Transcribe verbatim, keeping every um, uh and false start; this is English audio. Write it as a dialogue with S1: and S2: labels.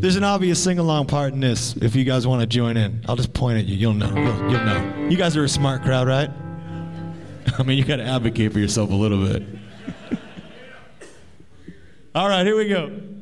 S1: There's an obvious sing-along part in this if you guys want to join in. I'll just point at you. You'll know. You'll, you'll know. You guys are a smart crowd, right? I mean, you got to advocate for yourself a little bit. All right, here we go.